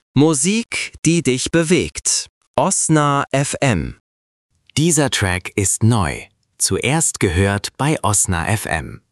Musik, die dich bewegt. Osna FM. Dieser Track ist neu. Zuerst gehört bei Osna FM.